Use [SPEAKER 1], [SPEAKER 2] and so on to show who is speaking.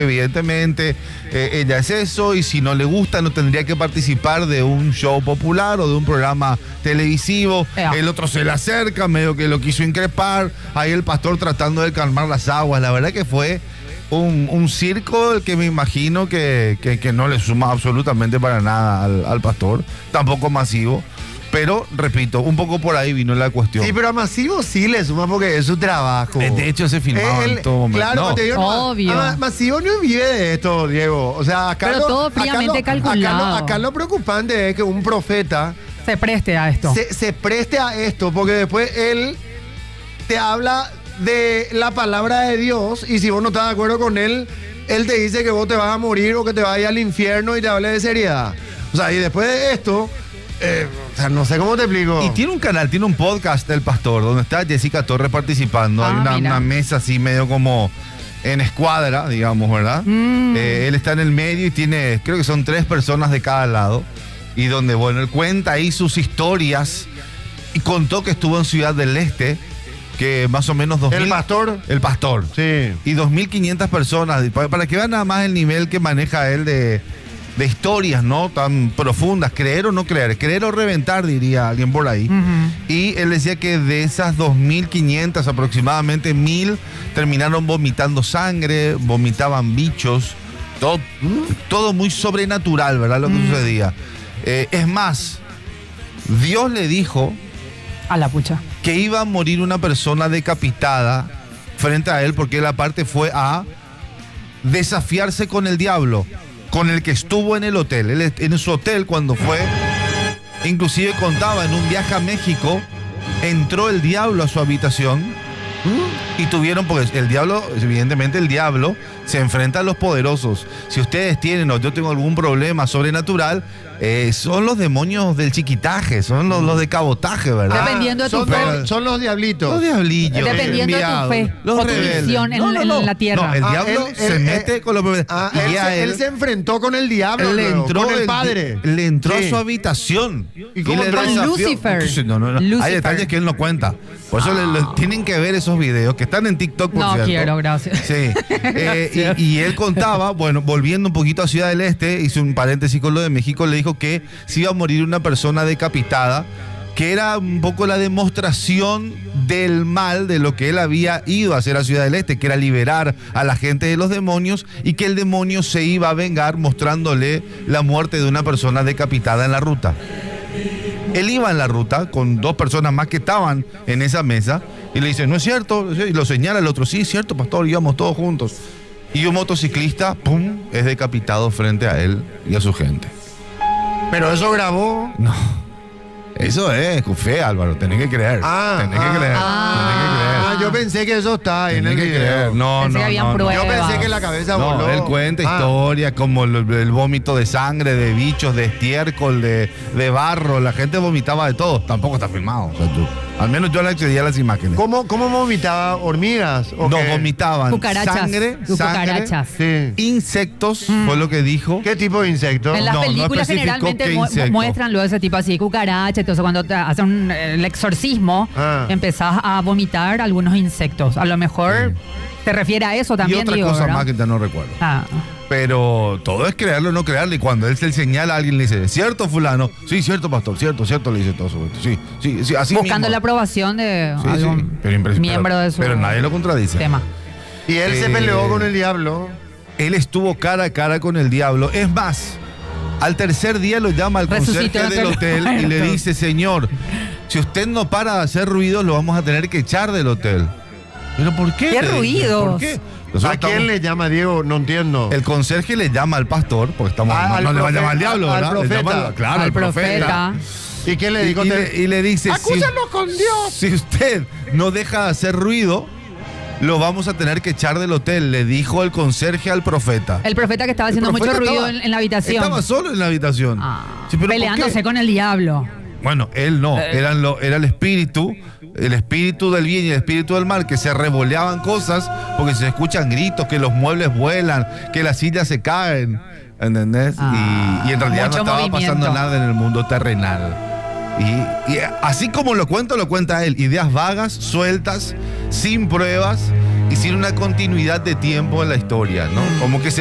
[SPEAKER 1] Evidentemente, ella es eso, y si no le gusta, no tendría que participar de un show popular o de un programa televisivo. El otro se le acerca, medio que lo quiso increpar. Ahí el pastor tratando de calmar las aguas. La verdad que fue un circo el que me imagino que no le suma absolutamente para nada al pastor, tampoco masivo. Pero, repito, un poco por ahí vino la cuestión.
[SPEAKER 2] Sí, pero a Masivo sí le suma porque es su trabajo.
[SPEAKER 1] De hecho, se filmaba en todo momento.
[SPEAKER 2] Claro,
[SPEAKER 1] no.
[SPEAKER 2] te digo,
[SPEAKER 3] obvio.
[SPEAKER 2] Masivo no vive de esto, Diego. O sea, acá
[SPEAKER 3] pero todo fríamente calculado.
[SPEAKER 2] Acá lo preocupante es que un profeta
[SPEAKER 3] se preste a esto.
[SPEAKER 2] Se preste a esto, porque después él te habla de la palabra de Dios, y si vos no estás de acuerdo con él, él te dice que vos te vas a morir o que te vas a ir al infierno y te habla de seriedad. O sea, y después de esto... o sea, no sé cómo te explico.
[SPEAKER 1] Y tiene un canal, tiene un podcast del pastor, donde está Jessica Torres participando. Hay una mesa así medio como en escuadra, digamos, ¿verdad? Él está en el medio y tiene, creo que son 3 personas de cada lado. Y donde, bueno, él cuenta ahí sus historias. Y contó que estuvo en Ciudad del Este, que más o menos 2000...
[SPEAKER 2] ¿El pastor?
[SPEAKER 1] El pastor.
[SPEAKER 2] Sí.
[SPEAKER 1] Y 2.500 personas, para que vean nada más el nivel que maneja él de historias, ¿no? Tan profundas, creer o no creer o reventar, diría alguien por ahí. Y él decía que de esas 2.500, aproximadamente 1.000 terminaron vomitando sangre, vomitaban bichos, todo muy sobrenatural, ¿verdad? Lo que sucedía. Es más, Dios le dijo
[SPEAKER 3] a la pucha
[SPEAKER 1] que iba a morir una persona decapitada frente a él, porque él aparte fue a desafiarse con el diablo, con el que estuvo en el hotel. Él en su hotel cuando fue, inclusive contaba, en un viaje a México, entró el diablo a su habitación y tuvieron, porque el diablo, evidentemente el diablo se enfrenta a los poderosos. Si ustedes tienen o yo tengo algún problema sobrenatural, son los demonios del chiquitaje, son los de cabotaje, ¿verdad?
[SPEAKER 3] Dependiendo de tu fe.
[SPEAKER 2] Son los diablitos.
[SPEAKER 1] Los diablillos.
[SPEAKER 3] Dependiendo de tu fe o tu visión en la tierra.
[SPEAKER 1] No, el diablo se mete con los...
[SPEAKER 2] Él se enfrentó con el diablo, con el padre.
[SPEAKER 1] Le entró a su habitación.
[SPEAKER 2] ¿Y cómo
[SPEAKER 1] le
[SPEAKER 3] con Lucifer?
[SPEAKER 1] No.
[SPEAKER 3] Lucifer.
[SPEAKER 1] Hay detalles que él no cuenta. Por eso tienen que ver esos videos que están en TikTok, por cierto.
[SPEAKER 3] No quiero, gracias.
[SPEAKER 1] Sí. Y él contaba, bueno, volviendo un poquito a Ciudad del Este, hizo un paréntesis con lo de México, le dijo que se iba a morir una persona decapitada, que era un poco la demostración del mal de lo que él había ido a hacer a Ciudad del Este, que era liberar a la gente de los demonios, y que el demonio se iba a vengar mostrándole la muerte de una persona decapitada en la ruta. Él iba en la ruta con 2 personas más que estaban en esa mesa y le dice, no es cierto, y lo señala el otro, sí, es cierto, pastor, íbamos todos juntos. Y un motociclista, ¡pum!, es decapitado frente a él y a su gente.
[SPEAKER 2] Pero eso grabó.
[SPEAKER 1] No. Eso es, con fe, Álvaro, tenés que creer. Tenés que creer.
[SPEAKER 2] Yo pensé que eso está ahí en el video.
[SPEAKER 1] Creer. No.
[SPEAKER 2] Yo pensé que la cabeza voló.
[SPEAKER 1] Él cuenta historias como el vómito de sangre, de bichos, de estiércol, de barro. La gente vomitaba de todo. Tampoco está filmado. O sea, al menos yo le accedí a las imágenes.
[SPEAKER 2] ¿Cómo vomitaba? ¿Hormigas? ¿O
[SPEAKER 1] no,
[SPEAKER 2] qué?
[SPEAKER 1] vomitaban
[SPEAKER 3] cucarachas. Cucarachas.
[SPEAKER 1] Sí. Insectos, fue lo que dijo.
[SPEAKER 2] ¿Qué tipo de insectos?
[SPEAKER 3] En las películas generalmente muestran luego ese tipo así, cucarachas. Entonces cuando te hacen el exorcismo, empezás a vomitar algunos insectos. A lo mejor te refiere a eso también.
[SPEAKER 1] Y otra cosa más que ya no recuerdo. Pero todo es creerlo o no creerlo. Y cuando él se señala a alguien, le dice, ¿cierto, fulano? Sí, cierto, pastor, cierto, le dice todo eso. Sí, así
[SPEAKER 3] buscando
[SPEAKER 1] mismo.
[SPEAKER 3] La aprobación de algún miembro de su
[SPEAKER 1] pero nadie lo contradice.
[SPEAKER 3] Tema.
[SPEAKER 2] Y él se peleó con el diablo.
[SPEAKER 1] Él estuvo cara a cara con el diablo. Es más, al tercer día lo llama al conserje del hotel y le dice, señor, si usted no para de hacer ruido, lo vamos a tener que echar del hotel. ¿Pero por qué?
[SPEAKER 3] ¿Qué ruidos?
[SPEAKER 1] ¿Por qué?
[SPEAKER 2] ¿A quién le llama, Diego? No entiendo.
[SPEAKER 1] El conserje le llama al pastor, porque no le va a llamar al diablo, ¿verdad?
[SPEAKER 2] Al profeta.
[SPEAKER 1] Claro, al profeta.
[SPEAKER 2] ¿Y qué le dijo?
[SPEAKER 1] Y le dice,
[SPEAKER 2] acúsanos con Dios.
[SPEAKER 1] Si usted no deja de hacer ruido, lo vamos a tener que echar del hotel, le dijo el conserje al profeta.
[SPEAKER 3] El profeta que estaba haciendo mucho ruido en la habitación.
[SPEAKER 1] Estaba solo en la habitación.
[SPEAKER 3] Peleándose con el diablo.
[SPEAKER 1] Bueno, él no, era el espíritu del bien y el espíritu del mal, que se revoleaban cosas porque se escuchan gritos, que los muebles vuelan, que las sillas se caen, ¿entendés? Y en realidad no estaba pasando nada en el mundo terrenal. Y así como lo cuenta él, ideas vagas, sueltas, sin pruebas, hicieron una continuidad de tiempo en la historia, ¿no? Como que se